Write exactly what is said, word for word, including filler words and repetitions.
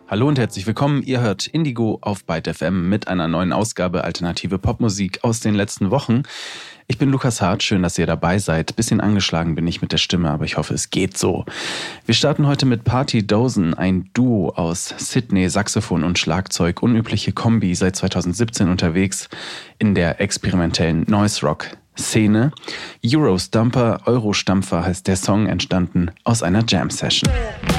Hallo und herzlich willkommen. Ihr hört Indigo auf Byte F M mit einer neuen Ausgabe alternative Popmusik aus den letzten Wochen. Ich bin Lukas Hart, schön, dass ihr dabei seid. Bisschen angeschlagen bin ich mit der Stimme, aber ich hoffe, es geht so. Wir starten heute mit Party Dozen, ein Duo aus Sydney, Saxophon und Schlagzeug, unübliche Kombi, seit zweitausendsiebzehn unterwegs in der experimentellen Noise Rock Szene. Eurostumper, Eurostampfer heißt der Song, entstanden aus einer Jam-Session.